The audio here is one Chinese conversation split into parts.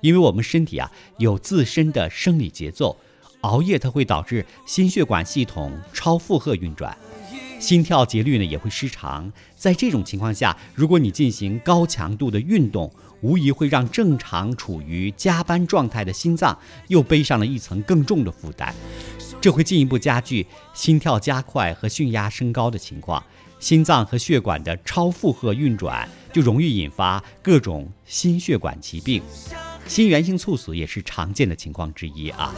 因为我们身体有自身的生理节奏，熬夜它会导致心血管系统超负荷运转，心跳节律呢也会失常。在这种情况下，如果你进行高强度的运动，无疑会让正常处于加班状态的心脏又背上了一层更重的负担，这会进一步加剧心跳加快和血压升高的情况。心脏和血管的超负荷运转就容易引发各种心血管疾病，心源性猝死也是常见的情况之一啊。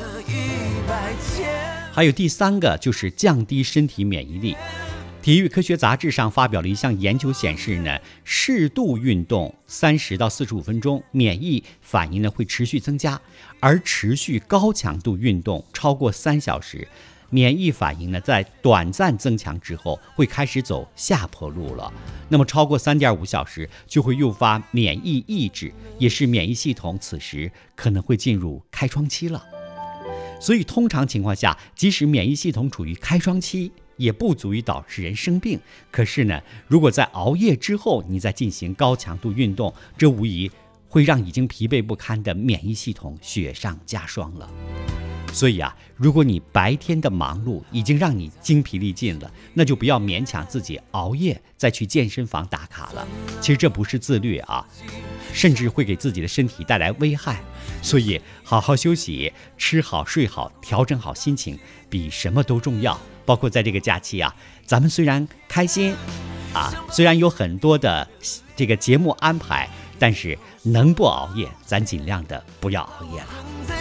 还有第3个就是降低身体免疫力。体育科学杂志上发表了一项研究显示呢，适度运动30到45分钟，免疫反应呢会持续增加，而持续高强度运动超过3小时，免疫反应呢在短暂增强之后会开始走下坡路了。那么超过3.5小时就会诱发免疫抑制，也是免疫系统此时可能会进入开窗期了。所以通常情况下，即使免疫系统处于开窗期，也不足以导致人生病。可是呢，如果在熬夜之后你再进行高强度运动，这无疑会让已经疲惫不堪的免疫系统雪上加霜了。所以如果你白天的忙碌已经让你精疲力尽了，那就不要勉强自己熬夜再去健身房打卡了。其实这不是自律甚至会给自己的身体带来危害。所以好好休息，吃好睡好，调整好心情，比什么都重要。包括在这个假期咱们虽然开心虽然有很多的这个节目安排，但是能不熬夜咱尽量的不要熬夜了。